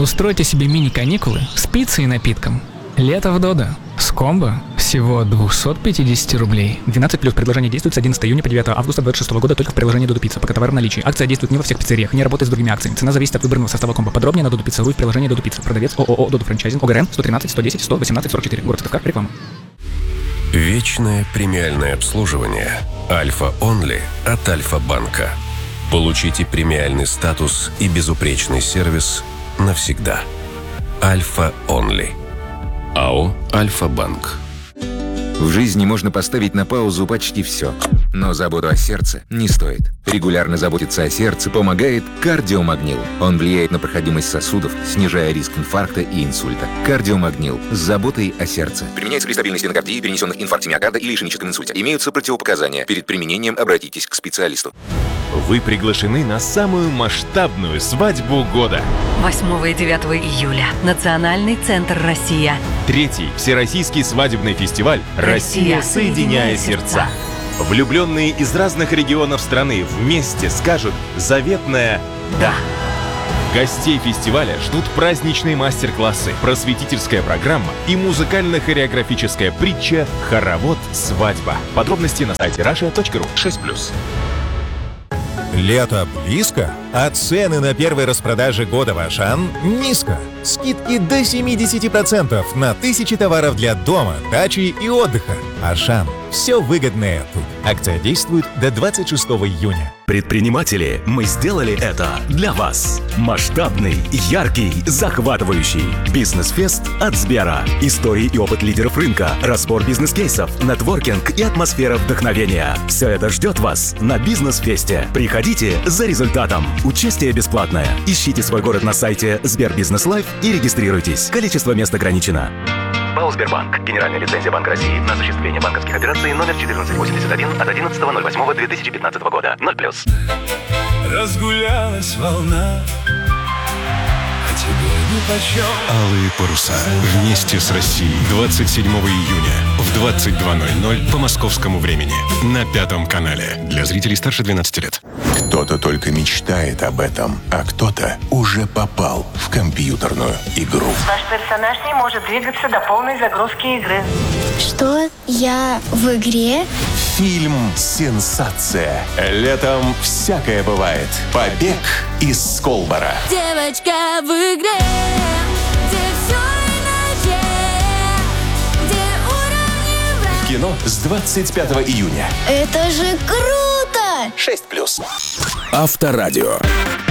Устройте себе мини-каникулы с пиццей и напитком. Лето в Додо. С комбо всего 250 рублей. 12+. Предложение действует с 11 июня по 9 августа 2026 года только в приложении Додо Пицца. Пока товар в наличии. Акция действует не во всех пиццериях, не работает с другими акциями. Цена зависит от выбранного состава комбо. Подробнее на Додо Пицца.ру в приложении Додо Пицца. Продавец ООО Додо Франчайзинг. ОГРН 113 110 118 44. Город Сыктывкар. Реклама. Вечное премиальное обслуживание Альфа Онли от Альфа-банка. Получите премиальный статус и безупречный сервис навсегда. Альфа Онли. АО «Альфа-банк». В жизни можно поставить на паузу почти все, но заботу о сердце не стоит. Регулярно заботиться о сердце помогает кардиомагнил. Он влияет на проходимость сосудов, снижая риск инфаркта и инсульта. Кардиомагнил с заботой о сердце. Применяется при стабильной стенокардии, перенесенных инфаркте миокарда или ишемическом инсульте. Имеются противопоказания. Перед применением обратитесь к специалисту. Вы приглашены на самую масштабную свадьбу года. 8 и 9 июля. Национальный центр «Россия». 3-й Всероссийский свадебный фестиваль «Россия, соединяя сердца». Влюбленные из разных регионов страны вместе скажут заветное «Да». Гостей фестиваля ждут праздничные мастер-классы, просветительская программа и музыкально-хореографическая притча «Хоровод. Свадьба». Подробности на сайте russia.ru. 6+. Лето близко, а цены на первой распродаже года в Ашан низко. Скидки до 70% на тысячи товаров для дома, дачи и отдыха. Ашан. Все выгодное тут. Акция действует до 26 июня. Предприниматели, мы сделали это для вас. Масштабный, яркий, захватывающий бизнес-фест от Сбера. Истории и опыт лидеров рынка, разбор бизнес-кейсов, нетворкинг и атмосфера вдохновения. Все это ждет вас на бизнес-фесте. Приходите за результатом. Участие бесплатное. Ищите свой город на сайте Сбербизнес Лайф и регистрируйтесь. Количество мест ограничено. ПАО «Сбербанк». Генеральная лицензия Банка России на осуществление банковских операций номер 1481 от 11.08.2015 года. 0+. Разгулялась волна, а тебе нипочем. Алые паруса. Вместе с Россией. 27 июня в 22:00 по московскому времени. На 5 канале. Для зрителей старше 12 лет. Кто-то только мечтает об этом, а кто-то уже попал в компьютерную игру. Ваш персонаж не может двигаться до полной загрузки игры. Что? Я в игре? Фильм «Сенсация». Летом всякое бывает. Побег из Сколбора. Девочка в игре, где все иначе, где уровни... В кино с 25 июня. Это же круто! 6+. Авторадио.